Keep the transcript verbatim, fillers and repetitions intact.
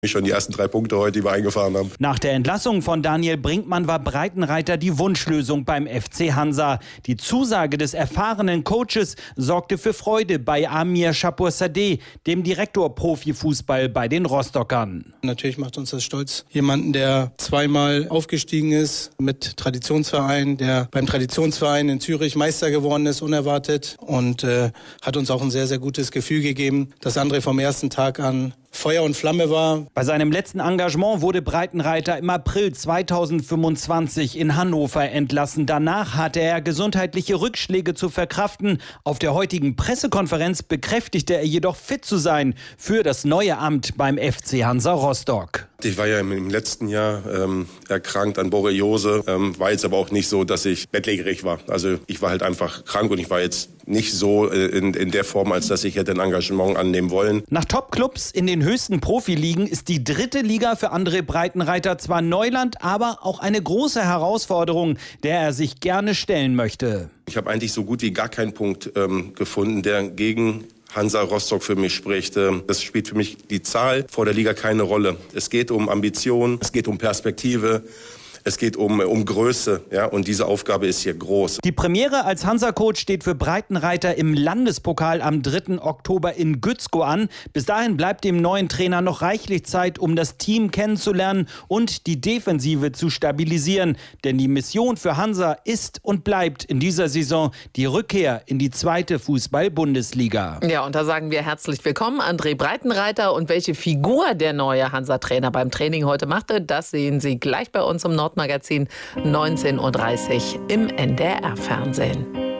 Schon die ersten drei Punkte heute, die wir eingefahren haben. Nach der Entlassung von Daniel Brinkmann war Breitenreiter die Wunschlösung beim F C Hansa. Die Zusage des erfahrenen Coaches sorgte für Freude bei Amir Chapoursadeh, dem Direktor Profifußball bei den Rostockern. Natürlich macht uns das stolz. Jemanden, der zweimal aufgestiegen ist mit Traditionsverein, der beim Traditionsverein in Zürich Meister geworden ist, unerwartet. Und äh, hat uns auch ein sehr, sehr gutes Gefühl gegeben, dass André vom ersten Tag an Feuer und Flamme war. Bei seinem letzten Engagement wurde Breitenreiter im April zweitausendfünfundzwanzig in Hannover entlassen. Danach hatte er gesundheitliche Rückschläge zu verkraften. Auf der heutigen Pressekonferenz bekräftigte er jedoch fit zu sein für das neue Amt beim F C Hansa Rostock. Ich war ja im letzten Jahr ähm, erkrankt an Borreliose, ähm, war jetzt aber auch nicht so, dass ich bettlägerig war. Also ich war halt einfach krank und ich war jetzt nicht so in, in der Form, als dass ich hätte ein Engagement annehmen wollen. Nach Top-Clubs in den höchsten Profiligen ist die dritte Liga für André Breitenreiter zwar Neuland, aber auch eine große Herausforderung, der er sich gerne stellen möchte. Ich habe eigentlich so gut wie gar keinen Punkt ähm, gefunden, der gegen Hansa Rostock für mich spricht. Das spielt für mich die Zahl vor der Liga keine Rolle. Es geht um Ambition, es geht um Perspektive. Es geht um, um Größe, ja, und diese Aufgabe ist hier groß. Die Premiere als Hansa-Coach steht für Breitenreiter im Landespokal am dritten Oktober in Gützkow an. Bis dahin bleibt dem neuen Trainer noch reichlich Zeit, um das Team kennenzulernen und die Defensive zu stabilisieren. Denn die Mission für Hansa ist und bleibt in dieser Saison die Rückkehr in die zweite Fußball-Bundesliga. Ja, und da sagen wir herzlich willkommen, André Breitenreiter. Und welche Figur der neue Hansa-Trainer beim Training heute machte, das sehen Sie gleich bei uns im Nord Magazin neunzehn Uhr dreißig im N D R Fernsehen.